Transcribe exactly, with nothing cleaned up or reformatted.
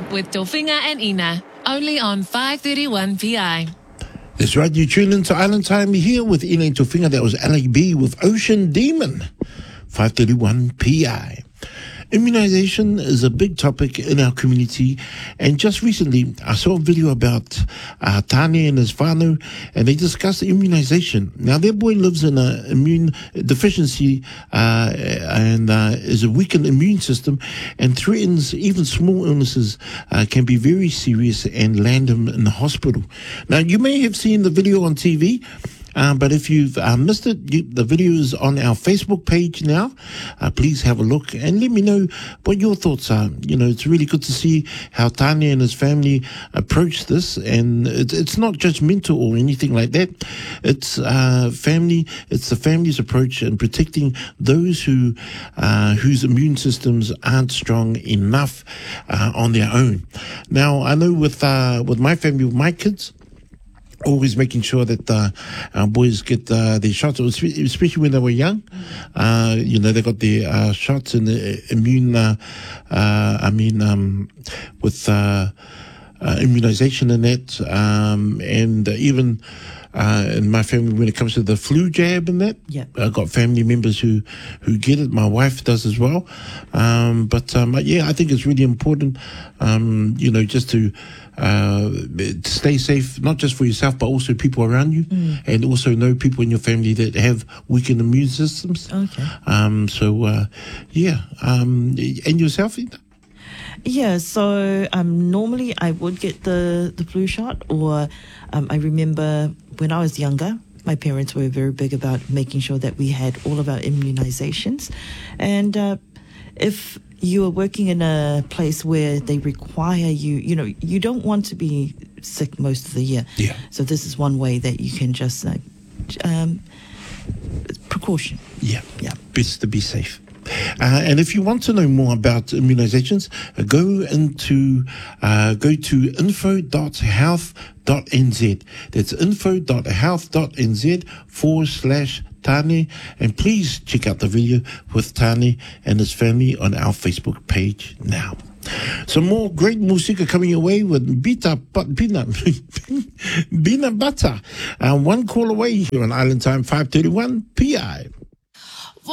with Tofinga and Ina, only on five thirty-one P I. That's right, you tune into Island Time here with Ina and Tofinga. That was Alec B with Ocean Demon, five thirty-one P I. Immunization is a big topic in our community, and just recently I saw a video about uh, Tane and his whānau, and they discussed immunization. Now their boy lives in an immune deficiency uh, and uh, is a weakened immune system, and threatens even small illnesses uh, can be very serious and land him in the hospital. Now you may have seen the video on T V. Uh, but if you've uh, missed it, you, the video is on our Facebook page now. Uh, please have a look and let me know what your thoughts are. You know, it's really good to see how Tane and his family approach this, and it, it's not judgmental or anything like that. It's uh, family. It's the family's approach in protecting those who uh, whose immune systems aren't strong enough uh, on their own. Now, I know with uh, with my family, with my kids, always making sure that uh, our boys get uh, their shots, especially when they were young. Uh, you know, they got their uh, shots and the immune, uh, uh, I mean, um, with uh, uh, immunization and that. Um, and uh, even uh, in my family, when it comes to the flu jab and that, yeah. I've got family members who, who get it. My wife does as well. Um, but, um, yeah, I think it's really important, um, you know, just to Uh, stay safe, not just for yourself, but also people around you, mm. and also know people in your family that have weakened immune systems. Okay. Um, so, uh, yeah. Um, and yourself, Ina? Yeah, so um, normally I would get the, the flu shot, or um, I remember when I was younger, my parents were very big about making sure that we had all of our immunizations. And uh, if you are working in a place where they require you, you know, you don't want to be sick most of the year. Yeah. So this is one way that you can just, uh, um, precaution. Yeah. Yeah. Best to be safe. Uh, and if you want to know more about immunizations, uh, go into, uh, go to info dot health dot n z. That's info dot health dot n z forward slash Tane. And please check out the video with Tane and his family on our Facebook page now. Some more great music coming away with Bita, Bina, Bina Bata. Uh, one call away here on Island Time, five thirty-one P I.